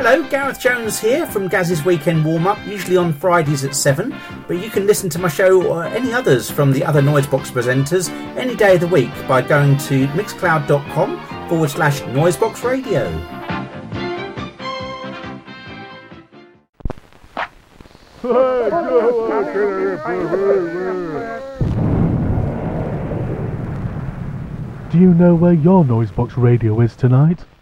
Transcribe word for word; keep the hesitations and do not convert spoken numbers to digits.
Hello, Gareth Jones here from Gaz's Weekend Warm-Up, usually on Fridays at seven, but you can listen to my show or any others from the other Noisebox presenters any day of the week by going to mixcloud.com forward slash Noisebox Radio. Do you know where your Noisebox Radio is tonight?